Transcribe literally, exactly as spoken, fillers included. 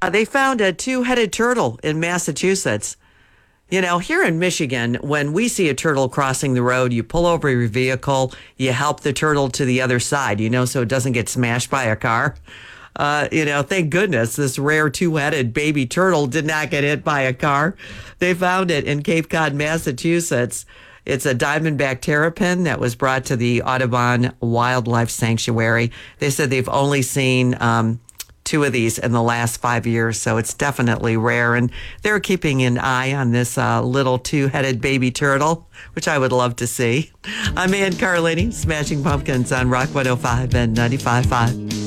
Uh, they found a two-headed turtle in Massachusetts. You know, here in Michigan, when we see a turtle crossing the road, you pull over your vehicle, you help the turtle to the other side, you know, so it doesn't get smashed by a car. Uh, you know, thank goodness this rare two-headed baby turtle did not get hit by a car. They found it in Cape Cod, Massachusetts. It's a diamondback terrapin that was brought to the Audubon Wildlife Sanctuary. They said they've only seen um, two of these in the last five years, so it's definitely rare. And they're keeping an eye on this uh, little two-headed baby turtle, which I would love to see. I'm Ann Carlini, Smashing Pumpkins on Rock one oh five and ninety-five point five.